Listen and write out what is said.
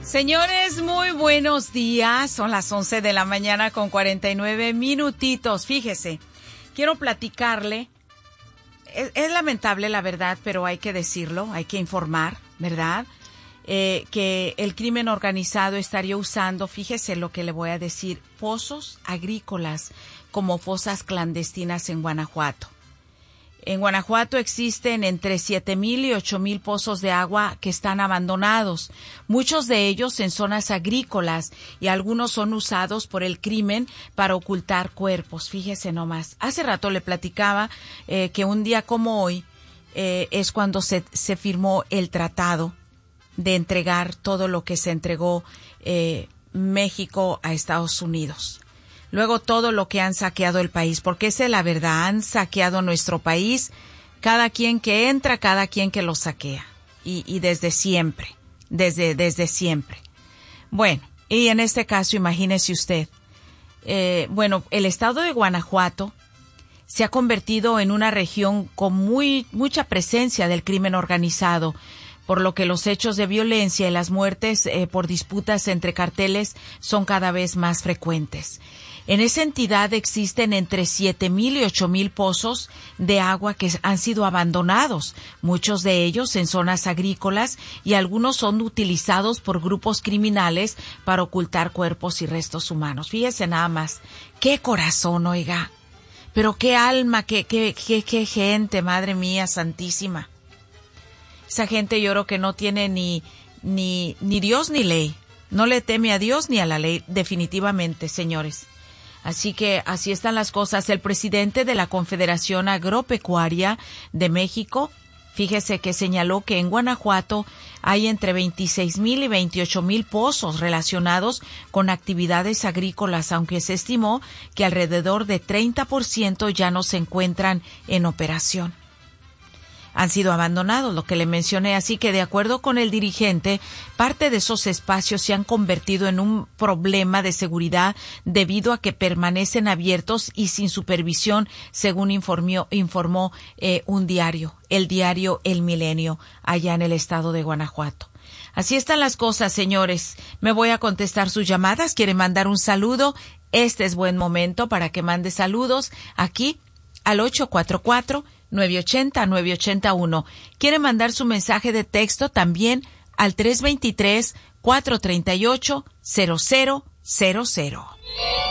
Señores, muy buenos días. Son las 11 de la mañana con 49 minutitos. Fíjese, quiero platicarle. Es lamentable, la verdad, pero hay que decirlo, hay que informar, ¿verdad? Que el crimen organizado estaría usando, fíjese lo que le voy a decir, pozos agrícolas como fosas clandestinas en Guanajuato. En Guanajuato existen entre 7,000 y 8,000 pozos de agua que están abandonados, muchos de ellos en zonas agrícolas, y algunos son usados por el crimen para ocultar cuerpos. Fíjese nomás. Hace rato le platicaba que un día como hoy es cuando se firmó el tratado de entregar todo lo que se entregó México a Estados Unidos. Luego todo lo que han saqueado el país, porque esa es la verdad, han saqueado nuestro país, cada quien que entra, cada quien que lo saquea, y desde siempre, desde siempre. Bueno, y en este caso, imagínese usted, el estado de Guanajuato se ha convertido en una región con mucha presencia del crimen organizado, por lo que los hechos de violencia y las muertes por disputas entre carteles son cada vez más frecuentes. En esa entidad existen entre 7,000 y 8,000 pozos de agua que han sido abandonados, muchos de ellos en zonas agrícolas, y algunos son utilizados por grupos criminales para ocultar cuerpos y restos humanos. Fíjese nada más, qué corazón, oiga, pero qué alma, qué gente, madre mía santísima. Esa gente yo creo que no tiene ni Dios ni ley, no le teme a Dios ni a la ley, definitivamente, señores. Así que así están las cosas. El presidente de la Confederación Agropecuaria de México, fíjese que señaló que en Guanajuato hay entre 26,000 y 28,000 pozos relacionados con actividades agrícolas, aunque se estimó que alrededor de 30% ya no se encuentran en operación. Han sido abandonados, lo que le mencioné, así que de acuerdo con el dirigente, parte de esos espacios se han convertido en un problema de seguridad debido a que permanecen abiertos y sin supervisión, según informó un diario, el diario El Milenio, allá en el estado de Guanajuato. Así están las cosas, señores. Me voy a contestar sus llamadas. ¿Quiere mandar un saludo? Este es buen momento para que mande saludos aquí al 844-980-981. Quiere mandar su mensaje de texto también al 323-438-0000.